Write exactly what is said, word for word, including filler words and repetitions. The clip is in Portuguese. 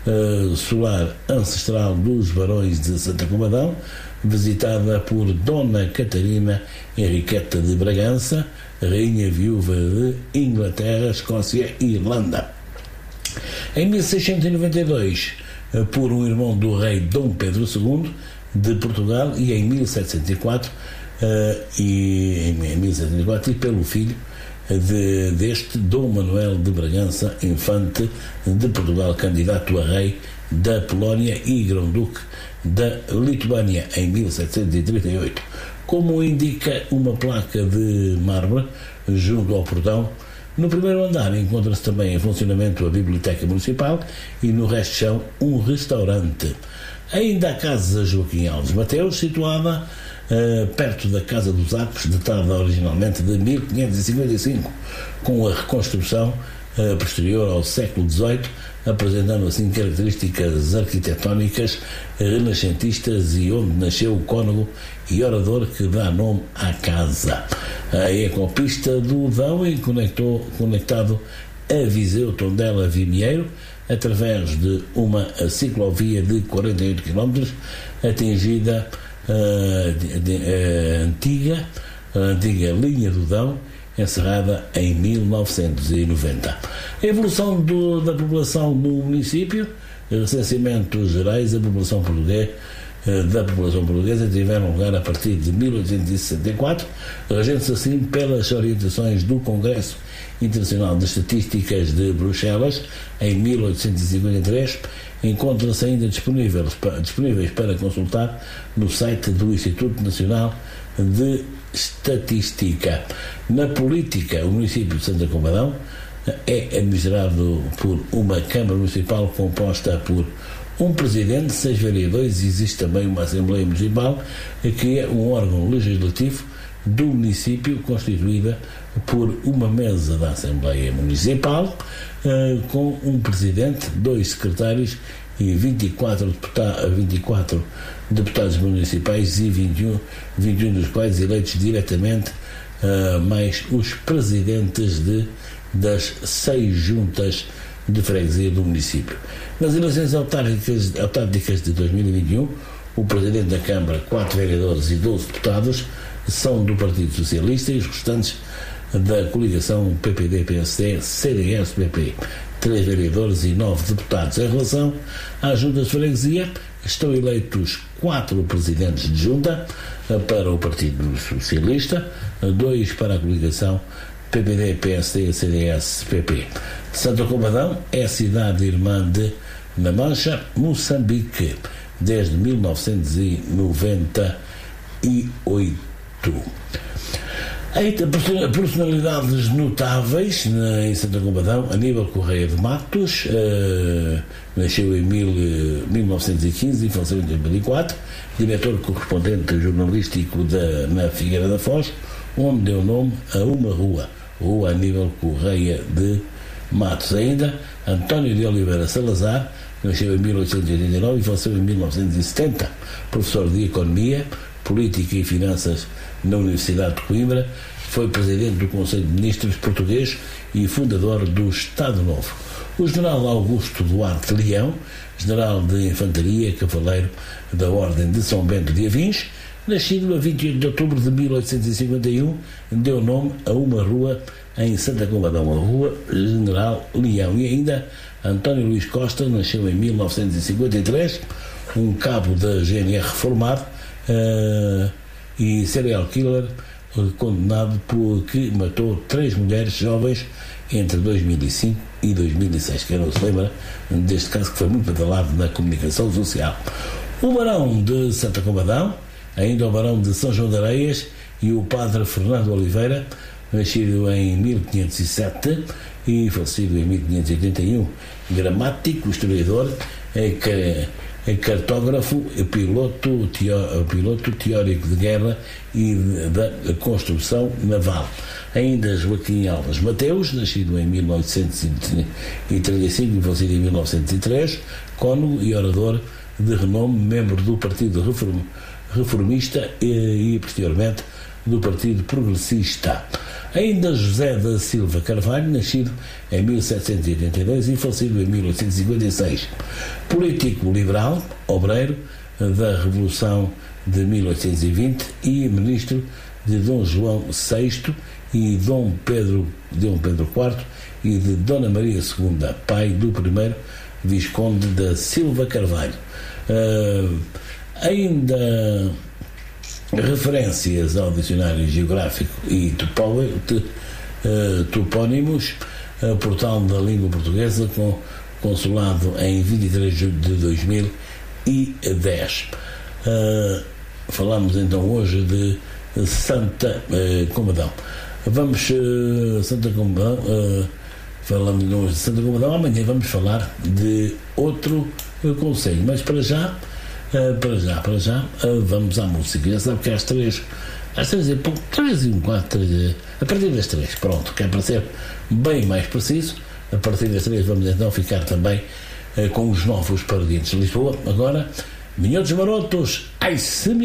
uh, solar ancestral dos Barões de Santa Combadão, visitada por Dona Catarina Henriqueta de Bragança, rainha viúva de Inglaterra, Escócia e Irlanda. Em mil seiscentos e noventa e dois, por um irmão do rei Dom Pedro segundo de Portugal, e em mil setecentos e quatro, uh, e, em mil setecentos e quatro, e pelo filho de, deste Dom Manuel de Bragança, infante de Portugal, candidato a rei da Polónia e grão-duque da Lituânia, em mil setecentos e trinta e oito. Como indica uma placa de mármore junto ao portão, no primeiro andar encontra-se também em funcionamento a Biblioteca Municipal e no resto do chão um restaurante. Ainda a Casa Joaquim Alves Mateus, situada uh, perto da Casa dos Arcos, datada originalmente de mil quinhentos e cinquenta e cinco, com a reconstrução uh, posterior ao século dezoito, apresentando assim características arquitetónicas renascentistas, e onde nasceu o cônego e orador que dá nome à casa. A ecopista do Dão e conectou, conectado a Viseu, Tondela, Vimieiro, através de uma ciclovia de quarenta e oito quilómetros, atingida uh, de, de, uh, antiga, a antiga linha do Dão, encerrada em mil novecentos e noventa. A evolução do, da população no município, recensementos gerais da população portuguesa, da população portuguesa tiveram lugar a partir de mil oitocentos e sessenta e quatro, regendo-se assim pelas orientações do Congresso Internacional de Estatísticas de Bruxelas, em mil oitocentos e cinquenta e três, encontram-se ainda disponíveis para, disponíveis para consultar no site do Instituto Nacional de Estatística. Na política, o município de Santa Combadão é administrado por uma Câmara Municipal composta por um presidente, seis vereadores, e existe também uma Assembleia Municipal, que é um órgão legislativo do município, constituída por uma mesa da Assembleia Municipal, com um presidente, dois secretários e vinte e quatro, deputa- vinte e quatro deputados municipais, e vinte e um, vinte e um dos quais eleitos diretamente, mais os presidentes de, das seis juntas de freguesia do município. Nas eleições autárquicas, autárquicas de dois mil e vinte e um, o presidente da Câmara, quatro vereadores e doze deputados são do Partido Socialista, e os restantes da coligação P P D P S D C D S P P, três vereadores e nove deputados. Em relação às juntas de freguesia, estão eleitos quatro presidentes de junta para o Partido Socialista, dois para a coligação P P D P S D C D S P P. Santa Combadão é a cidade irmã de Na Mancha, Moçambique, desde mil novecentos e noventa e oito. Ainda personalidades notáveis na, em Santa Combadão: Aníbal Correia de Matos, uh, nasceu em mil, uh, mil novecentos e quinze e faleceu em dois mil e quatro, diretor correspondente jornalístico da, na Figueira da Foz, onde deu nome a uma rua, Rua Aníbal Correia de Matos. Ainda António de Oliveira Salazar, nasceu em mil oitocentos e oitenta e nove e faleceu em mil novecentos e setenta, professor de Economia, Política e Finanças na Universidade de Coimbra, foi presidente do Conselho de Ministros português e fundador do Estado Novo. O general Augusto Duarte Leão, general de Infantaria, cavaleiro da Ordem de São Bento de Avins, nascido a vinte e oito de outubro de mil oitocentos e cinquenta e um, deu nome a uma rua em Santa Combadão, a Rua General Leão. E ainda António Luís Costa, nasceu em mil novecentos e cinquenta e três, um cabo da G N R reformado, uh, e serial killer, uh, condenado por que matou três mulheres jovens entre dois mil e cinco e dois mil e seis. Quem não se lembra deste caso, que foi muito badalado na comunicação social. O barão de Santa Combadão, ainda o barão de São João de Areias, e o padre Fernando Oliveira, nascido em mil quinhentos e sete e falecido em mil quinhentos e oitenta e um, gramático, historiador, é, que, é cartógrafo, piloto, teó, piloto teórico de guerra e de, da construção naval. Ainda Joaquim Alves Mateus, nascido em mil novecentos e trinta e cinco e falecido em mil novecentos e três, cônego e orador de renome, membro do Partido Reform, Reformista e, e posteriormente do Partido Progressista. Ainda José da Silva Carvalho, nascido em mil setecentos e oitenta e dois e falecido em mil oitocentos e cinquenta e seis. Político liberal, obreiro da Revolução de mil oitocentos e vinte e ministro de Dom João sexto e Dom Pedro, Dom Pedro quarto e de Dona Maria segunda, pai do primeiro Visconde da Silva Carvalho. Uh, ainda referências ao dicionário geográfico e topó, uh, topónimos, uh, portal da língua portuguesa, com consulado em vinte e três de julho de dois mil e dez. Uh, falamos então hoje de Santa uh, Combadão. Vamos, uh, Santa Combadão, uh, falamos hoje de Santa Combadão. Amanhã vamos falar de outro uh, conselho, mas para já, uh, para já, para já, uh, vamos à música. Já sabe que às três, às três e pouco, três e um quarto, três, a partir das três, pronto, que é para ser bem mais preciso. A partir das três vamos então ficar também uh, com os novos Parodiantes de Lisboa. Agora, Minhotos Marotos, ai se me